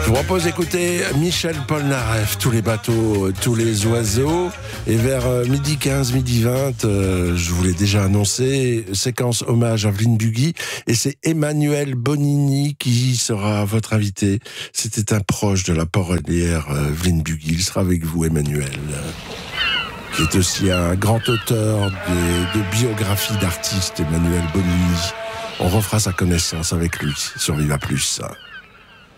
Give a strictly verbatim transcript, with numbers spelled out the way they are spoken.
vous propose d'écouter Michel Polnareff, Tous les bateaux, tous les oiseaux. Et vers midi quinze, midi vingt, euh, je vous l'ai déjà annoncé, séquence hommage à Vline Bugui. Et c'est Emmanuel Bonini qui sera votre invité. C'était un proche de la parolière euh, Vline Bugui. Il sera avec vous, Emmanuel, qui est aussi un grand auteur de, de biographies d'artistes, Emmanuel Bonini. On refera sa connaissance avec lui sur Viva Plus.